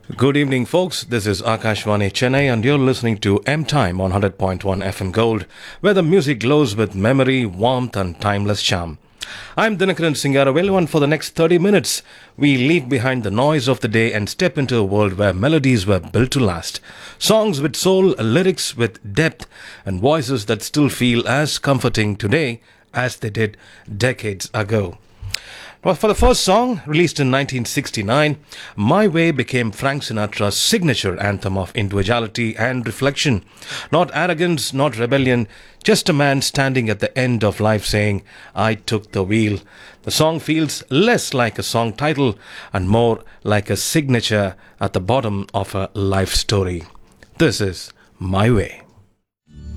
Good evening, folks. This is Akashvani Chennai, and you're listening to M Time on 100.1 FM Gold, where the music glows with memory, warmth, and timeless charm. I'm Dinakaran Singaravellu, and for the next 30 minutes, we leave behind the noise of the day and step into a world where melodies were built to last. Songs with soul, lyrics with depth, and voices that still feel as comforting today as they did decades ago. Well, for the first song, released in 1969, My Way became Frank Sinatra's signature anthem of individuality and reflection. Not arrogance, not rebellion, just a man standing at the end of life saying, I took the wheel. The song feels less like a song title and more like a signature at the bottom of a life story. This is My Way.